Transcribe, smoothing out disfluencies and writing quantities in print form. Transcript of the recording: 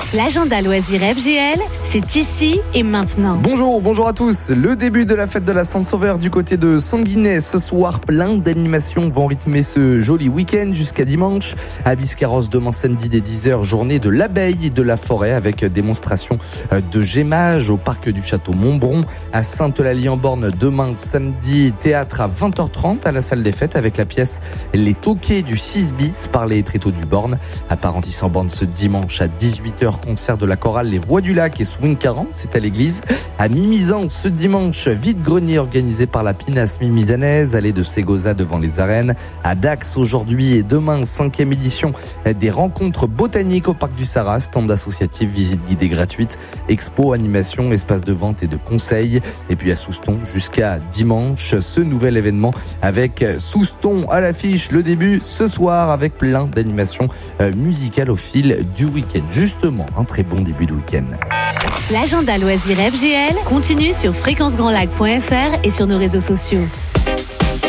L'agenda loisirs FGL, c'est ici et maintenant. Bonjour à tous. Le début de la fête de la Saint-Sauveur du côté de Sanguinet. Ce soir, plein d'animations vont rythmer ce joli week-end jusqu'à dimanche. À Biscarrosse, demain samedi dès 10h, journée de l'abeille et de la forêt avec démonstration de gémage au parc du Château Montbron. À Sainte-Eulalie-en-Born, demain samedi, théâtre à 20h30 à la salle des fêtes avec la pièce Les Toquets du 6 bis par les Tréteaux du Born. À Parentis-en-Born ce dimanche à 18h, concert de la chorale Les Voix du Lac et Swing 40, c'est à l'église. À Mimizan ce dimanche, vide-grenier organisé par la Pinasse mimizanaise, allée de Ségoza devant les arènes. À Dax aujourd'hui et demain, 5e édition des rencontres botaniques au parc du Sarraz, stand associatif, visite guidée gratuite, expo, animation, espace de vente et de conseil. Et puis à Souston jusqu'à dimanche, ce nouvel événement avec Souston à l'affiche, le début ce soir avec plein d'animations musicales au fil du week-end. Justement, un très bon début de week-end. L'agenda loisirs FGL continue sur fréquencegrandlac.fr et sur nos réseaux sociaux.